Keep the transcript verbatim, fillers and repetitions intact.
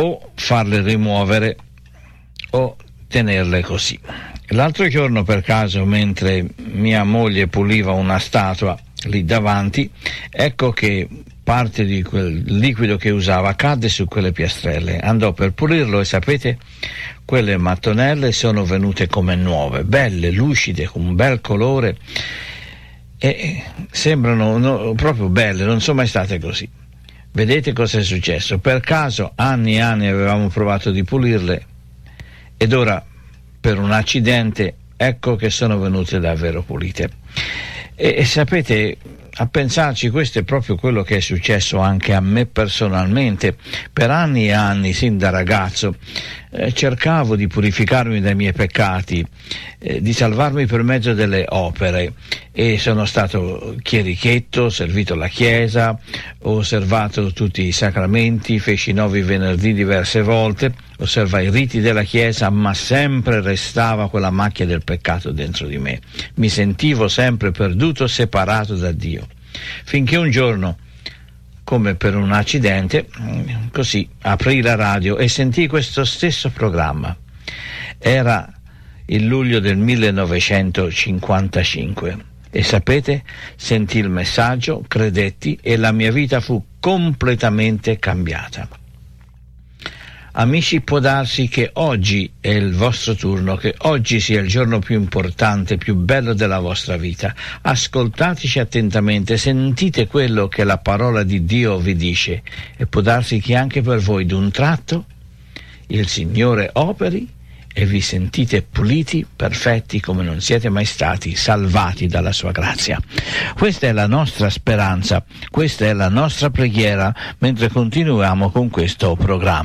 o farle rimuovere o tenerle così. L'altro giorno, per caso, mentre mia moglie puliva una statua lì davanti, ecco che parte di quel liquido che usava cadde su quelle piastrelle. Andò per pulirlo e sapete, quelle mattonelle sono venute come nuove, belle, lucide, con un bel colore, e sembrano no, proprio belle, non sono mai state così. Vedete cosa è successo? Per caso anni e anni avevamo provato di pulirle ed ora, per un accidente, ecco che sono venute davvero pulite. E, e sapete, a pensarci, questo è proprio quello che è successo anche a me personalmente. Per anni e anni, sin da ragazzo, eh, cercavo di purificarmi dai miei peccati, eh, di salvarmi per mezzo delle opere, e sono stato chierichetto, ho servito la chiesa, ho osservato tutti i sacramenti, feci i novi venerdì diverse volte, osservai i riti della chiesa, ma sempre restava quella macchia del peccato dentro di me. Mi sentivo sempre perduto, separato da Dio. Finché un giorno, come per un accidente, così aprii la radio e sentii questo stesso programma. Era il luglio del millenovecentocinquantacinque e sapete, sentii il messaggio, credetti e la mia vita fu completamente cambiata. Amici, può darsi che oggi è il vostro turno, che oggi sia il giorno più importante, più bello della vostra vita. Ascoltateci attentamente, sentite quello che la parola di Dio vi dice, e può darsi che anche per voi d'un tratto il Signore operi e vi sentite puliti, perfetti come non siete mai stati, salvati dalla sua grazia. Questa è la nostra speranza, questa è la nostra preghiera mentre continuiamo con questo programma.